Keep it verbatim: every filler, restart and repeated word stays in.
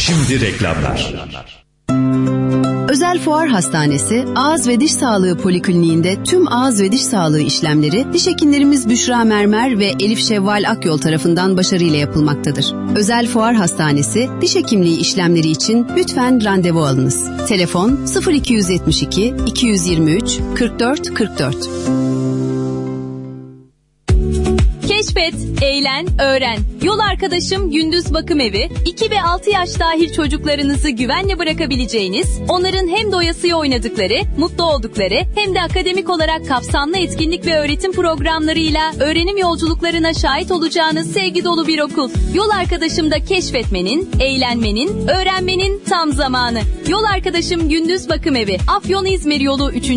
Şimdi reklamlar. Özel Fuar Hastanesi, Ağız ve Diş Sağlığı Polikliniğinde tüm ağız ve diş sağlığı işlemleri diş hekimlerimiz Büşra Mermer ve Elif Şevval Akyol tarafından başarıyla yapılmaktadır. Özel Fuar Hastanesi, diş hekimliği işlemleri için lütfen randevu alınız. Telefon sıfır iki yetmiş iki iki yirmi üç kırk dört kırk dört. Keşfet, eğlen, öğren. Yol Arkadaşım Gündüz Bakım Evi, iki ve altı yaş dahil çocuklarınızı güvenle bırakabileceğiniz, onların hem doyasıya oynadıkları, mutlu oldukları, hem de akademik olarak kapsamlı etkinlik ve öğretim programlarıyla öğrenim yolculuklarına şahit olacağınız sevgi dolu bir okul. Yol Arkadaşım'da keşfetmenin, eğlenmenin, öğrenmenin tam zamanı. Yol Arkadaşım Gündüz Bakım Evi, Afyon-İzmir yolu üçüncü